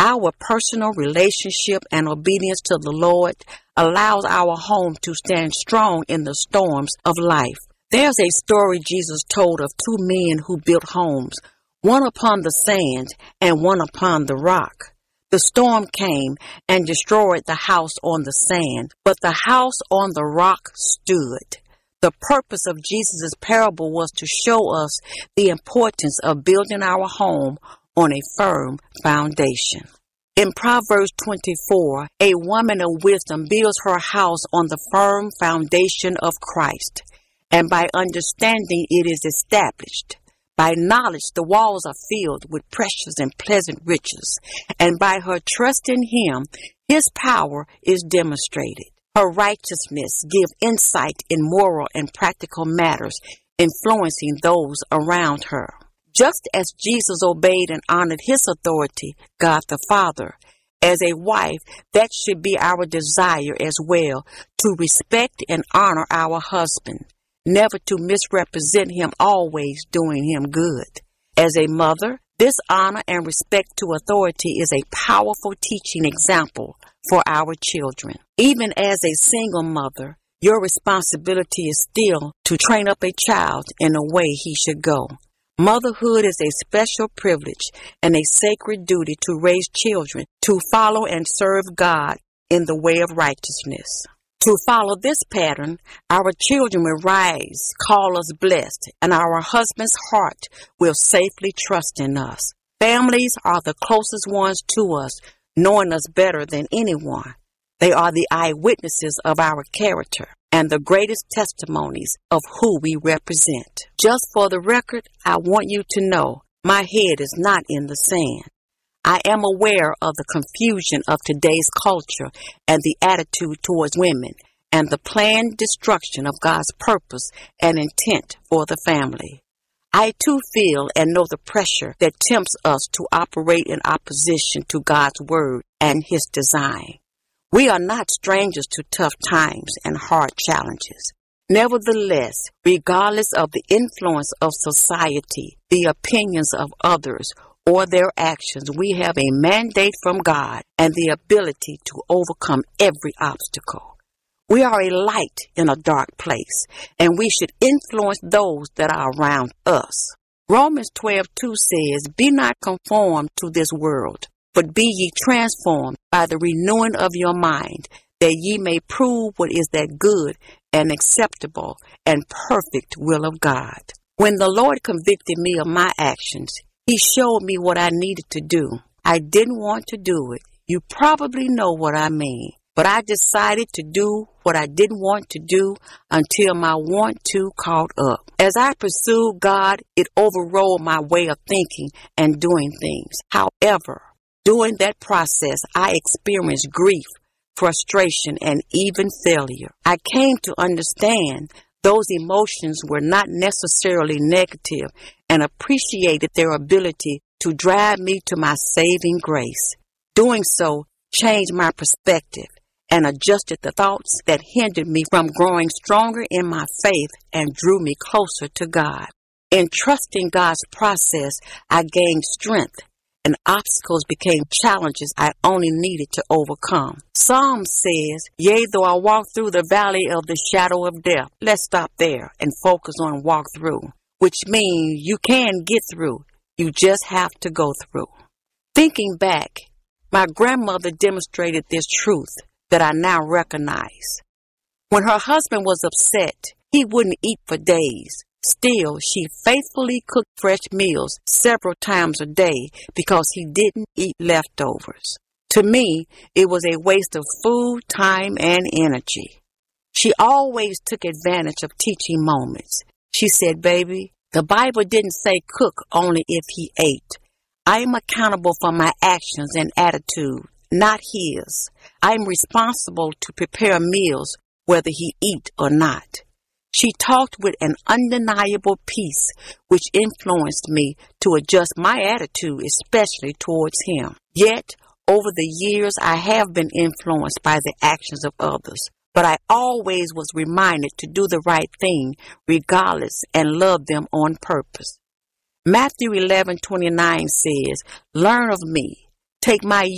Our personal relationship and obedience to the Lord allows our home to stand strong in the storms of life. There's a story Jesus told of two men who built homes, one upon the sand and one upon the rock. The storm came and destroyed the house on the sand, but the house on the rock stood. The purpose of Jesus' parable was to show us the importance of building our home on a firm foundation. In Proverbs 24, a woman of wisdom builds her house on the firm foundation of Christ, and by understanding it is established. By knowledge the walls are filled with precious and pleasant riches, and by her trust in Him, His power is demonstrated. Her righteousness gives insight in moral and practical matters, influencing those around her. Just as Jesus obeyed and honored His authority, God the Father, as a wife, that should be our desire as well, to respect and honor our husband, never to misrepresent him, always doing him good. As a mother, this honor and respect to authority is a powerful teaching example for our children. Even as a single mother, your responsibility is still to train up a child in the way he should go. Motherhood is a special privilege and a sacred duty to raise children to follow and serve God in the way of righteousness. To follow this pattern, our children will rise, call us blessed, and our husband's heart will safely trust in us. Families are the closest ones to us, knowing us better than anyone. They are the eyewitnesses of our character and the greatest testimonies of who we represent. Just for the record, I want you to know my head is not in the sand. I am aware of the confusion of today's culture and the attitude towards women and the planned destruction of God's purpose and intent for the family. I too feel and know the pressure that tempts us to operate in opposition to God's word and His design. We are not strangers to tough times and hard challenges. Nevertheless, regardless of the influence of society, the opinions of others, or their actions, we have a mandate from God and the ability to overcome every obstacle. We are a light in a dark place, and we should influence those that are around us. Romans 12:2 says, "Be not conformed to this world, but be ye transformed by the renewing of your mind, that ye may prove what is that good and acceptable and perfect will of God." When the Lord convicted me of my actions, He showed me what I needed to do. I didn't want to do it. You probably know what I mean. But I decided to do what I didn't want to do until my want to caught up. As I pursued God, it overrode my way of thinking and doing things. However, during that process, I experienced grief, frustration, and even failure. I came to understand those emotions were not necessarily negative and appreciated their ability to drive me to my saving grace. Doing so changed my perspective and adjusted the thoughts that hindered me from growing stronger in my faith and drew me closer to God. In trusting God's process, I gained strength, and obstacles became challenges I only needed to overcome. Psalm says, "Yea, though I walk through the valley of the shadow of death." Let's stop there and focus on walk through, which means you can get through. You just have to go through. Thinking back, my grandmother demonstrated this truth that I now recognize. When her husband was upset, he wouldn't eat for days. Still, she faithfully cooked fresh meals several times a day because he didn't eat leftovers. To me, it was a waste of food, time, and energy. She always took advantage of teaching moments. She said, "Baby, the Bible didn't say cook only if he ate. I am accountable for my actions and attitude, not his. I am responsible to prepare meals whether he eat or not." She talked with an undeniable peace, which influenced me to adjust my attitude, especially towards him. Yet, over the years, I have been influenced by the actions of others, but I always was reminded to do the right thing regardless and love them on purpose. Matthew 11:29 says, "Learn of me, take my